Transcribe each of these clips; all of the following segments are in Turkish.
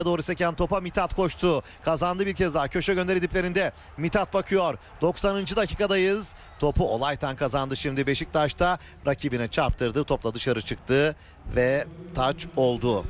Doğru seken topa Mithat koştu. Kazandı bir kez daha. Köşe gönderi diplerinde. Mithat bakıyor. 90. dakikadayız. Topu Olaytan kazandı şimdi Beşiktaş'ta. Rakibine çarptırdı. Topla dışarı çıktı ve taç oldu.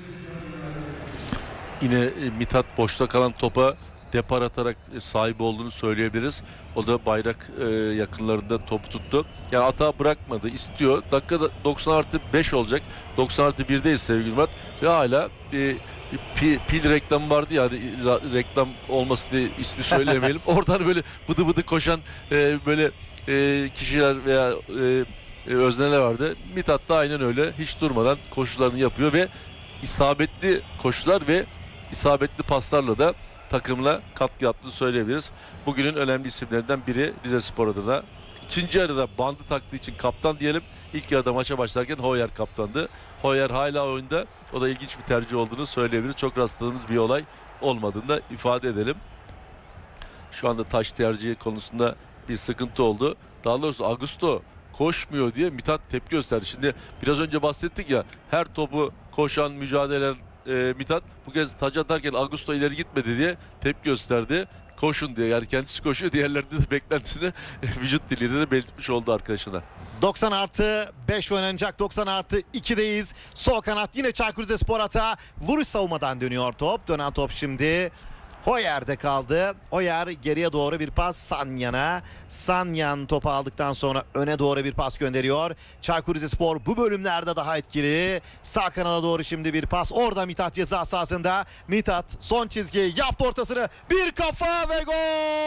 Yine Mithat boşta kalan topa depar atarak sahibi olduğunu söyleyebiliriz. O da bayrak yakınlarında topu tuttu. Yani hata bırakmadı, istiyor. Dakikada 90+5 olacak. 90+1'deyiz sevgili Murat. Ve hala pil reklamı vardı ya, reklam olmasın diye ismi söylemeyelim. Oradan böyle bıdı bıdı koşan böyle kişiler veya özneler vardı. Mithat da aynen öyle. Hiç durmadan koşularını yapıyor ve isabetli koşular ve isabetli paslarla da takımla katkı yaptığını söyleyebiliriz. Bugünün önemli isimlerinden biri Rizespor adına. İkinci yarıda bandı taktığı için kaptan diyelim. İlk yarıda maça başlarken Hoyer kaptandı. Hoyer hala oyunda. O da ilginç bir tercih olduğunu söyleyebiliriz. Çok rastladığımız bir olay olmadığını da ifade edelim. Şu anda taş tercihi konusunda bir sıkıntı oldu. Daha doğrusu Augusto koşmuyor diye Mithat tepki gösterdi. Şimdi biraz önce bahsettik ya, her topu koşan, mücadele Mithat bu kez taç atarken Augusto ileri gitmedi diye tepki gösterdi. Koşun diye, yani kendisi koşuyor, diğerlerinde de beklentisini vücut diliyle de belirtmiş oldu arkadaşına. 90+5 oynanacak. 90+2'deyiz. Sol kanat yine Çaykur Rizespor hata. Vuruş savunmadan dönüyor top. Dönen top şimdi Hoyer'de kaldı. Hoyer geriye doğru bir pas Sanyan'a. Sanyan topu aldıktan sonra öne doğru bir pas gönderiyor. Çaykur Rizespor bu bölümlerde daha etkili. Sağ kanala doğru şimdi bir pas. Orada Mithat ceza sahasında. Mithat son çizgi yaptı ortasını. Bir kafa ve gol!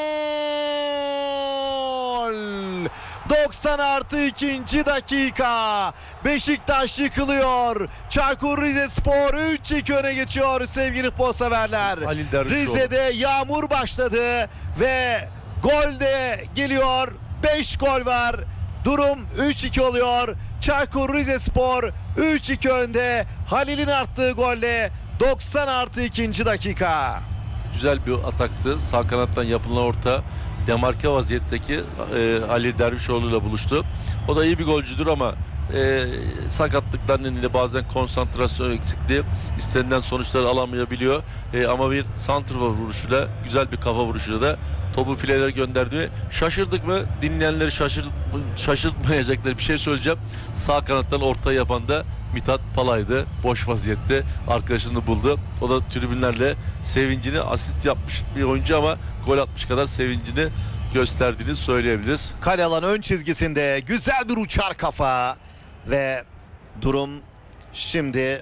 90+2. dakika. Beşiktaş yıkılıyor. Çaykur Rizespor 3-2 öne geçiyor sevgili futbol severler. Rize'de yağmur başladı ve gol de geliyor. 5 gol var. Durum 3-2 oluyor. Çaykur Rizespor 3-2 önde. Halil'in attığı golle 90+2. dakika. Güzel bir ataktı. Sağ kanattan yapılan orta demarke vaziyetteki Halil Dervişoğlu ile buluştu. O da iyi bir golcüdür ama sakatlıklar nedeniyle bazen konsantrasyon eksikliği istenilen sonuçları alamayabiliyor. Ama bir santrfor vuruşuyla, güzel bir kafa vuruşuyla da topu filelere gönderdi ve şaşırdık mı? Dinleyenleri şaşırtmayacaklar bir şey söyleyeceğim. Sağ kanattan orta yapan da Mithat Palay'dı. Boş vaziyette arkadaşını buldu. O da tribünlerle sevincini, asist yapmış bir oyuncu ama gol atmış kadar sevincini gösterdiğini söyleyebiliriz. Kale alan ön çizgisinde güzel bir uçar kafa ve durum şimdi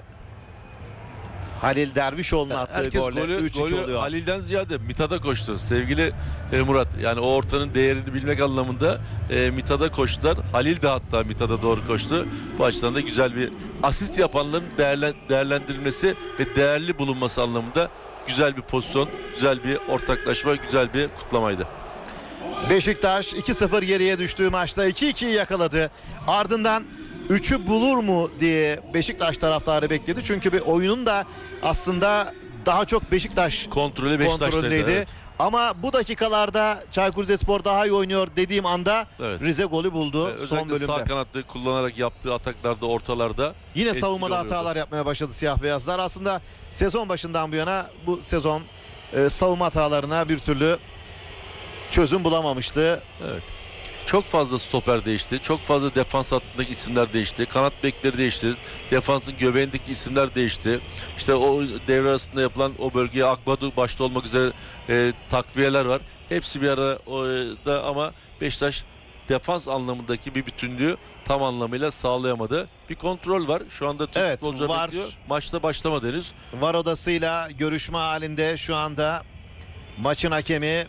Halil Dervişoğlu'nun attığı golle 3-2 oluyor. Halil'den ziyade Mithat'a koştu sevgili Murat. Yani o ortanın değerini bilmek anlamında Mithat'a koştular. Halil de hatta Mithat'a doğru koştu. Bu açıdan da güzel bir asist yapanların değerlendirilmesi ve değerli bulunması anlamında güzel bir pozisyon, güzel bir ortaklaşma, güzel bir kutlamaydı. Beşiktaş 2-0 geriye düştüğü maçta 2-2'yi yakaladı. Ardından 3'ü bulur mu diye Beşiktaş taraftarı bekledi. Çünkü bir oyunun da aslında daha çok Beşiktaş kontrolündeydi. Evet. Ama bu dakikalarda Çaykur Rizespor daha iyi oynuyor dediğim anda evet, Rize golü buldu son bölümde. Sağ kanatta kullanarak yaptığı ataklarda, ortalarda yine savunmada hatalar yapmaya başladı siyah beyazlar. Aslında sezon başından bu yana bu sezon savunma hatalarına bir türlü çözüm bulamamıştı. Evet. Çok fazla stoper değişti. Çok fazla defans hattındaki isimler değişti. Kanat bekleri değişti. Defansın göbeğindeki isimler değişti. İşte o devre arasında yapılan o bölgeye Akbadu başta olmak üzere takviyeler var. Hepsi bir arada ama Beşiktaş defans anlamındaki bir bütünlüğü tam anlamıyla sağlayamadı. Bir kontrol var. Şu anda Türk futbolcular bekliyor. Maçta başlamadı henüz. VAR odasıyla görüşme halinde şu anda maçın hakemi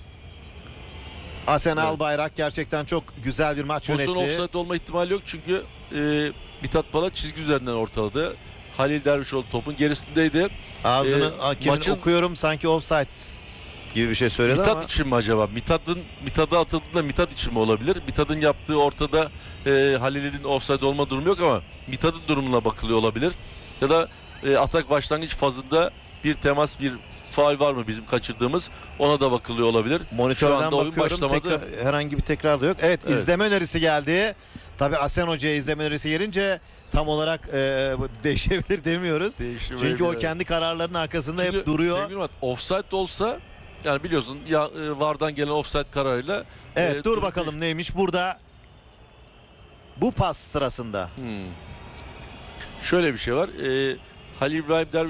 Asen Albayrak gerçekten çok güzel bir maç yönetti. Offside olma ihtimali yok çünkü Mithat Pala çizgi üzerinden ortaladı. Halil Dervişoğlu topun gerisindeydi. Ağzını hakemin okuyorum sanki offside gibi bir şey söyledi Mithat ama. için mi acaba? Mithat'a atıldığında Mithat için mi olabilir? Mithat'ın yaptığı ortada Halil'in offside olma durumu yok ama Mithat'ın durumuna bakılıyor olabilir. Ya da atak başlangıç fazında bir temas, bir faul var mı bizim kaçırdığımız, ona da bakılıyor olabilir. Monitörden bakıyorum, herhangi bir tekrar da yok. Evet, izleme önerisi geldi. Tabii Asen Hoca'ya izleme önerisi gelince tam olarak değişebilir demiyoruz. Çünkü o kendi kararlarının arkasında Çünkü hep duruyor. sevgili Murat, offside olsa yani biliyorsun ya VAR'dan gelen offside kararıyla Evet, dur durum bakalım neymiş burada. Bu pas sırasında. Şöyle bir şey var. Halil İbrahim Derviş